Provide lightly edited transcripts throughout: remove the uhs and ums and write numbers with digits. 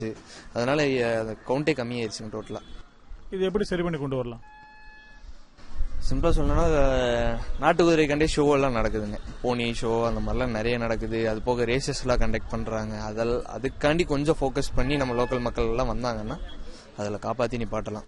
அதனால கவுண்டே கம்மியாயிருச்சுங்க டோட்டலா. இது எப்படி சரி பண்ணி கொண்டு வரலாம்? சிம்பிளா சொல்லணும்னா நாட்டு குதிரை கண்டே ஷோ எல்லாம் நடக்குதுங்க. போனி ஷோ அந்த மாதிரிலாம் நிறைய நடக்குது. அது போக ரேசஸ் எல்லாம் கண்டக்ட் பண்றாங்க. அதுக்காண்டி கொஞ்சம் ஃபோக்கஸ் பண்ணி நம்ம லோக்கல் மக்கள் எல்லாம் வந்தாங்கன்னா அதில் காப்பாற்றி நிப்பாட்டலாம்.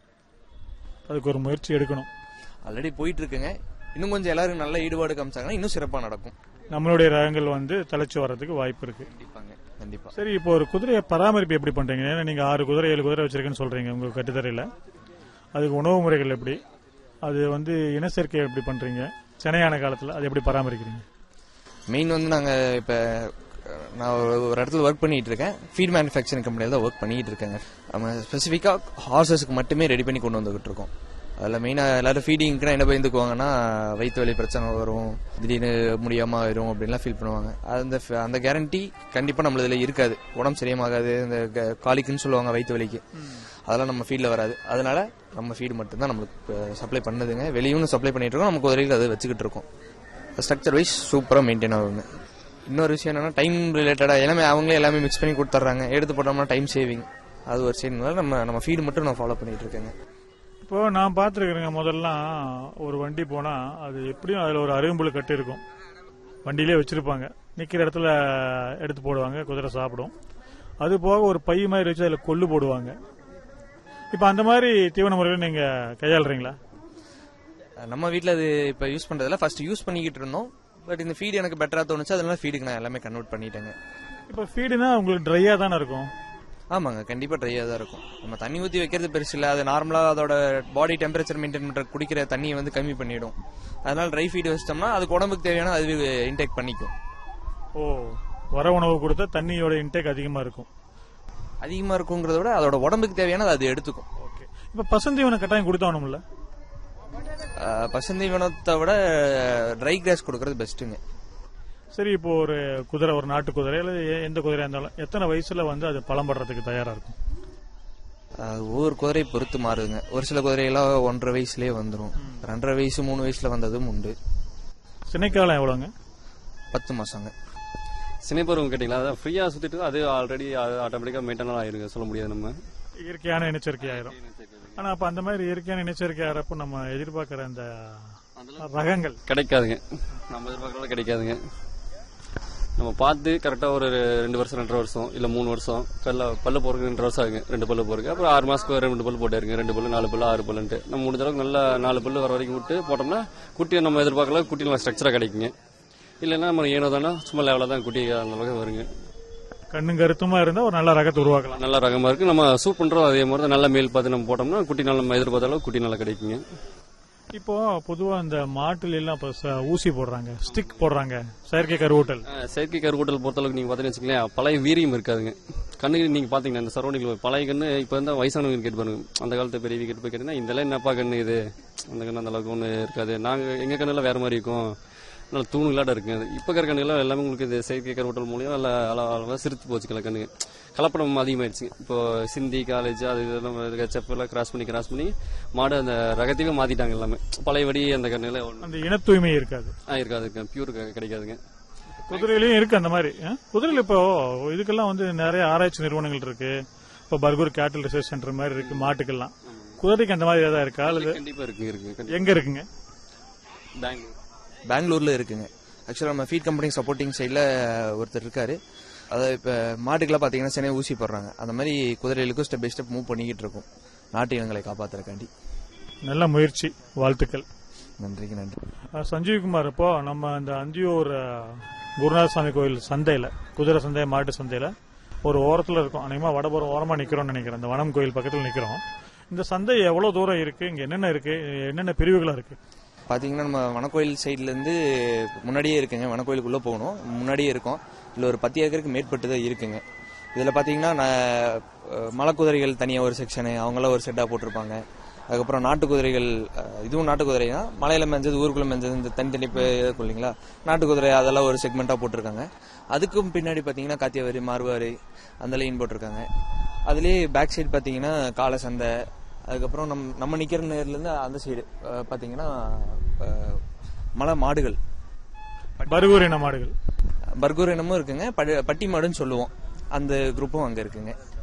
அதுக்கு ஒரு முயற்சி எடுக்கணும். ஆல்ரெடி போயிட்டு இருக்குங்க. இன்னும் கொஞ்சம் எல்லாரும் நல்ல ஈடுபாடு காமிச்சாங்கன்னா இன்னும் சிறப்பாக நடக்கும். நம்மளுடைய ரகங்கள் தலைச்சு வர்றதுக்கு வாய்ப்பு இருக்கு. கண்டிப்பாங்க, கண்டிப்பா. சரி, இப்போ ஒரு குதிரையை பராமரிப்பு எப்படி பண்றீங்க? ஏன்னா நீங்க 6 குதிரை 7 குதிரை வச்சிருக்கேன்னு சொல்றீங்க உங்க கட்டுத்தரையில. அதுக்கு உணவு முறைகள் எப்படி? அது இனச்சேர்க்கை எப்படி பண்றீங்க? சென்னையான காலத்தில் அது எப்படி பராமரிக்கிறீங்க? மெயின் நாங்கள் இப்போ நான் ஒரு இடத்துல ஒர்க் பண்ணிட்டு இருக்கேன். ஃபீட் மேனுஃபேக்சரிங் கம்பெனியில் தான் ஒர்க் பண்ணிட்டு இருக்கேங்க. நம்ம ஸ்பெசிஃபிக்காக ஹார்சஸ்க்கு மட்டுமே ரெடி பண்ணி கொண்டு வந்துகிட்டு இருக்கோம். அதில் மெயினாக எல்லாரும் ஃபீடிங்க்குனா என்ன பயந்துக்குவாங்கன்னா வயிற்று வலி பிரச்சனை வரும், திடீர்னு முடியாமல் வரும் அப்படின்லாம் ஃபீல் பண்ணுவாங்க. அந்த கேரண்டி கண்டிப்பாக நம்மளதில் இருக்காது. உடம்பு சரியாகாது. இந்த காலிக்குன்னு சொல்லுவாங்க வயிற்று வலிக்கு, அதெல்லாம் நம்ம ஃபீல்டில் வராது. அதனால நம்ம ஃபீடு மட்டும்தான் நம்மளுக்கு சப்ளை பண்ணுதுங்க. வெளியும் சப்ளை பண்ணிட்டு இருக்கோம். நமக்கு குதிரைகள் அதை வச்சுக்கிட்டு இருக்கோம். ஸ்ட்ரக்சர் வைஸ் சூப்பராக மெயின்டைன் ஆகுங்க. இன்னொரு விஷயம் என்னன்னா டைம் ரிலேட்டடாக எல்லாமே மிக்ஸ் பண்ணி கொடுத்துட்றாங்க. எடுத்து போட்டோம்னா டைம் சேவிங். அது ஒரு சைடுனால நம்ம ஃபீடு மட்டும் நான் ஃபாலோ பண்ணிட்டு இருக்கேங்க. இப்போ நான் பார்த்துருக்கிறேங்க, முதல்லாம் ஒரு வண்டி போனா அது எப்படியும் அதில் ஒரு அருகம்புல் கட்டு இருக்கும். வண்டியிலே வச்சிருப்பாங்க. நிற்கிற இடத்துல எடுத்து போடுவாங்க, குதிரை சாப்பிடும். அது போக ஒரு பை மாதிரி வச்சு அதில் கொள்ளு போடுவாங்க. இப்போ அந்த மாதிரி தீவன முறையில் நீங்க கையாளுறீங்களா? நம்ம வீட்டில் அது இப்போ யூஸ் பண்றதுல ஃபர்ஸ்ட் யூஸ் பண்ணிக்கிட்டு இருந்தோம். பட் இந்த ஃபீடு எனக்கு பெட்டரா தோணுச்சு. அதனால ஃபீடுக்கு நான் எல்லாமே கன்வெர்ட் பண்ணிட்டேங்க. இப்போ ஃபீடுனா உங்களுக்கு ட்ரையா தானே இருக்கும்? ஆமாங்க, கண்டிப்பா ட்ரையா தான் இருக்கும். நம்ம தண்ணி ஊற்றி வைக்கிறது பெருசு இல்லை. அது நார்மலா அதோட பாடி டெம்பரேச்சர் மெயின்டைன் பண்ற குடிக்கிற தண்ணியை கம்மி பண்ணிடும். அதனால ட்ரை ஃபீடு வச்சிட்டோம்னா அது உடம்புக்கு தேவையான அது இன்டேக் பண்ணிக்கும். ஓ, வர உணவு கொடுத்தா தண்ணியோட இன்டேக் அதிகமா இருக்கும். அதிகமா இருக்குங்கிறத விட அதோட உடம்புக்கு தேவையானது அது எடுத்துக்கும். ஓகே. இப்ப பசுந்தீவன கட்டாயம் கொடுத்தாகணும்ல? பசுந்தீவனத்தை விட ட்ரை கிராஸ் கொடுக்கறது பெஸ்ட்டுங்க. சரி, இப்போ ஒரு குதிரை, ஒரு நாட்டு குதிரை அல்லது எந்த குதிரையா இருந்தாலும் எத்தனை வயசுல அது பலம் படுறதுக்கு தயாரா இருக்கும்? ஒவ்வொரு குதிரையை பொறுத்து மாறுதுங்க. ஒரு சில குதிரையெல்லாம் 1.5 வயசுலயே வந்துடும். 2.5 வயசு 3 வயசுல வந்ததும் உண்டு. சினைக்காலம் எவ்வளவுங்க? 10 மாசங்க. சினைப்பருவம் கேட்டீங்களா? அதான் ஃப்ரீயா சுத்திட்டு அது ஆல்ரெடி ஆட்டோமேட்டிக்கா மெயின்டைன் ஆயிருங்க. சொல்ல முடியாது. நம்ம இயற்கையான இனச்சேர்க்கை ஆயிரும். ஆனா அப்ப அந்த மாதிரி இயற்கையான இனச்சேர்க்கை ஆகிறப்ப நம்ம எதிர்பார்க்கிற அந்த ரகங்கள் கிடைக்காதுங்க. நம்ம எதிர்பார்க்கறத கிடைக்காதுங்க. நம்ம பார்த்து கரெக்டா ஒரு 2 வருஷம் 2.5 வருஷம் இல்ல 3 வருஷம் பல்லு போறதுக்கு 2 வருஷம் ஆகுங்க. 2 பல்லு போறதுக்கு அப்புறம் 6 மாசத்துக்கு 2 பல்லு போட்டாருங்க. 2 பல்லு 4 பல்லு 6 பல்லுன்ட்டு நம்ம முடிஞ்ச அளவுக்கு நல்லா 4 பல்லு வர வரைக்கும் விட்டு போட்டோம்னா குட்டியை நம்ம எதிர்பார்க்கல குட்டி நல்லா ஸ்ட்ரக்சரா கிடைக்குங்க. இல்லைன்னா நம்ம ஏனோ தானே சும்மா லெவலில் தான் குட்டி அந்த அளவுக்கு வருங்க. கண்ணும் கருத்துமா இருந்தா ஒரு நல்ல ரகத்தை உருவாக்கலாம். நல்ல ரகமா இருக்கு. நம்ம சூட் பண்றோம் அதே மாதிரி தான். நல்ல மேல் பார்த்து நம்ம போட்டோம்னா குட்டி நல்லா நம்ம எதிர்பார்த்த அளவுக்கு குட்டி நல்லா கிடைக்குங்க. இப்போ பொதுவா அந்த மாட்டுல எல்லாம் ஊசி போடுறாங்க, ஸ்டிக் போடுறாங்க, செயற்கை கருவூட்டல். செயற்கை கருவூட்டல் பொறுத்தளவுக்கு நீங்க பாத்தீங்கன்னு வச்சுக்கோங்களேன், பழைய வீரியம் இருக்காதுங்க. கண்ணுக்கு நீங்க பாத்தீங்கன்னா இந்த சரௌண்டிங்ல பழைய கண்ணு இப்ப இருந்தா வயசானவங்க கேட்டு பாருங்க. அந்த காலத்து பெரிய கேட்டு போய் கேட்டீங்கன்னா இந்த என்னப்பா கண்ணு இது, அந்த கண்ணு அந்த அளவுக்கு ஒண்ணு இருக்காது. நாங்க எங்க கண்ணெல்லாம் வேற மாதிரி இருக்கும், நல்ல தூணு இல்லாட இருக்கு. இப்ப இருக்கிற கண்ணுலாம் எல்லாமே உங்களுக்கு இது செயற்கை கருவூட்டல் மூலியம் நல்ல அளவா சிரித்து போச்சுக்கல. கண்ணுக்கு கலப்படம் அதிகமாயிடுச்சு. இப்போ சிந்தி காலேஜ் அது இதெல்லாம் செப்பெல்லாம் கிராஸ் பண்ணி மாடு அந்த ரகத்தையே மாத்திட்டாங்க. எல்லாமே பழையபடி அந்த கண்ணுல அந்த இன தூய்மை இருக்காது. இருக்காது, பியூர் கிடைக்காதுங்க. குதிரையிலயும் இருக்கு அந்த மாதிரி. குதிரையில இப்போ இதுக்கெல்லாம் நிறைய ஆராய்ச்சி நிறுவனங்கள் இருக்கு. இப்போ பர்கூர் கேட்டல் ரிசர்ச் சென்டர் மாதிரி இருக்கு மாட்டுக்கெல்லாம். குதிரைக்கு அந்த மாதிரி ஏதாவது இருக்கா? கண்டிப்பா இருக்கு. எங்க இருக்குங்க? பெங்களூர்ல இருக்குங்க. ஆக்சுவலா நம்ம ஃபீட் கம்பெனி சப்போர்ட்டிங் சைட்ல ஒருத்தர் இருக்காரு. அதாவது இப்ப மாட்டுக்கெல்லாம் பாத்தீங்கன்னா சினை ஊசி போடுறாங்க. அந்த மாதிரி குதிரைகளுக்கும் ஸ்டெப் பை ஸ்டெப் மூவ் பண்ணிக்கிட்டு இருக்கும் நாட்டு இனங்களை காப்பாத்துறக்காண்டி. நல்ல முயற்சி, வாழ்த்துக்கள். நன்றிக்கு நன்றி. சஞ்சீவ்குமார், இப்போ நம்ம அந்த அந்தியூர் குருநாதசாமி கோயில் சந்தையில, குதிரை சந்தை மாட்டு சந்தையில ஒரு ஓரத்துல இருக்கும். அநேகமா வடபுறம் ஓரமா நிக்கிறோம்னு நினைக்கிறேன். அந்த வனம் கோயில் பக்கத்துல நிக்கிறோம். இந்த சந்தை எவ்வளவு தூரம் இருக்கு? இங்க என்னென்ன இருக்கு? என்னென்ன பிரிவுகளா இருக்கு? பாத்தீங்கன்னா நம்ம வனக்கோயில் சைட்ல இருந்து முன்னாடியே இருக்குங்க. வனக்கோயிலுக்குள்ள போகணும், முன்னாடியே இருக்கும். இல்ல ஒரு 10 ஏக்கருக்கு மேற்பட்டுதான் இருக்குங்க. இதுல பாத்தீங்கன்னா மலைக்குதிரைகள் தனியா ஒரு செக்ஷனு, அவங்களாம் ஒரு செட்டா போட்டிருப்பாங்க. அதுக்கப்புறம் நாட்டு குதிரைகள், இதுவும் நாட்டு குதிரை தான், மலையில மேஞ்சது ஊருக்குள்ள மேஞ்சது இந்த தனித்தனி இருக்கும் இல்லைங்களா, நாட்டு குதிரை அதெல்லாம் ஒரு செக்மெண்டா போட்டிருக்காங்க. அதுக்கும் பின்னாடி பாத்தீங்கன்னா காத்தியாவாரி மார்வாரி அந்த லைன் போட்டிருக்காங்க. அதுலயே பேக் சைடு பாத்தீங்கன்னா காளை சந்தை. அதுக்கப்புறம் நம்ம நிக்கிற நேர்ல இருந்து அந்த சைடு பாத்தீங்கன்னா மலை மாடுகள், பர்கூர் இன மாடுகள், பர்கூர் இனமும் இருக்குங்க. பட்டி மாடுன்னு சொல்லுவோம், அந்த குரூப்பும் அங்க இருக்குங்க.